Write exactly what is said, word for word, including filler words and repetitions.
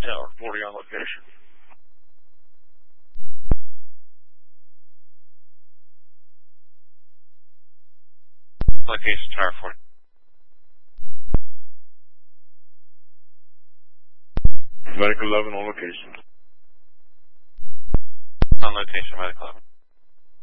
Tower forty on location. Location Tower forty. Medical eleven on location. On location, Medical eleven.